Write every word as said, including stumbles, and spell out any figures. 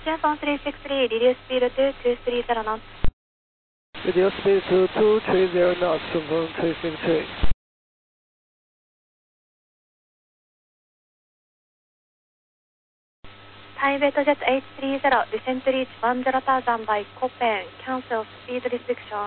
Jet one three six three, reduce speed to two three zero knots. Reduce speed to two three zero knots, confirm three six three. Thai Beta Jet eight three zero, descent to reach one zero thousand by Copen, cancel speed restriction.